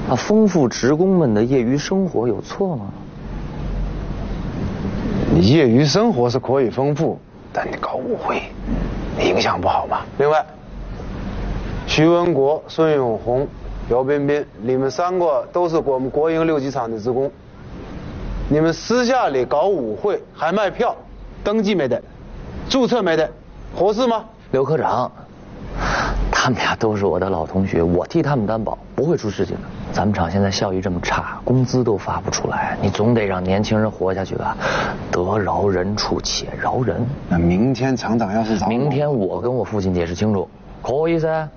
啊，丰富职工们的业余生活有错吗？ 你业余生活是可以丰富，但你搞舞会，影响不好嘛。另外，徐文国、孙永红、姚彬彬，你们3个都是我们国营6级厂的职工，你们私下里搞舞会还卖票，登记没得，注册没得，合适吗？ 刘科长，他们俩都是我的老同学，我替他们担保，不会出事情的。咱们厂现在效益这么差，工资都发不出来，你总得让年轻人活下去吧？得饶人处且饶人。 那明天厂长要是找我， 明天我跟我父亲解释清楚，可以噻？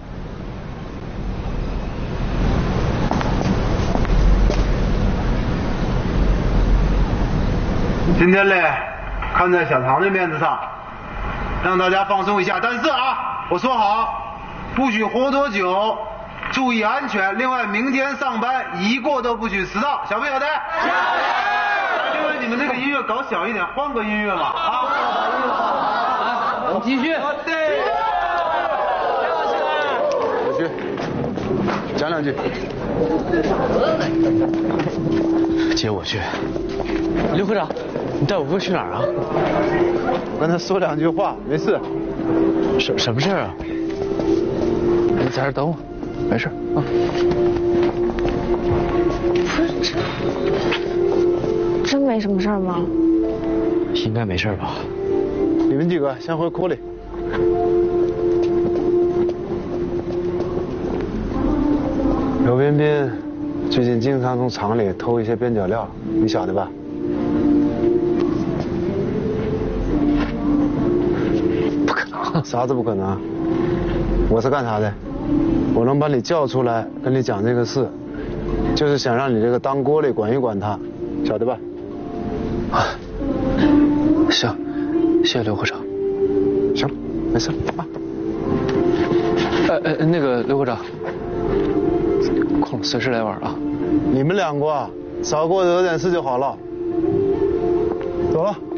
今天嘞，看在小唐的面子上，让大家放松一下。但是啊，我说好，不许喝多酒，注意安全。另外，明天上班一个都不许迟到，晓不晓得？晓得。另外，你们那个音乐搞小一点，换个音乐吧。啊， 我们继续。 对。我去，讲2句。 接我去。刘科长，你带我哥去哪儿啊？ 我跟他说2句话，没事。 什么事啊？你在这等我，没事啊。 真没什么事吗？ 应该没事吧？ 你们几个先回库里。刘彬彬最近经常从厂里偷一些边角料，你晓得吧？ 不可能！ 啥子不可能？我是干啥的？我能把你叫出来跟你讲这个事，就是想让你这个当锅里管一管他，晓得吧？ 啊，行，谢谢刘科长。 行，没事啊。 那个刘科长，空了随时来玩啊。 你们2个啊，少给我惹点事就好了。走了。